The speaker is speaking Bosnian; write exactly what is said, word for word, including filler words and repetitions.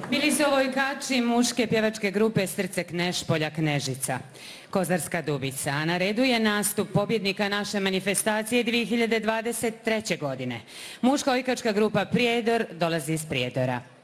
Bili su ovo ikači muške pjevačke grupe Srce Knešpolja Knežica, Kozarska Dubica, a na redu je nastup pobjednika naše manifestacije dvije hiljade dvadeset treće. godine. Muška ojkačka grupa Prijedor dolazi iz Prijedora.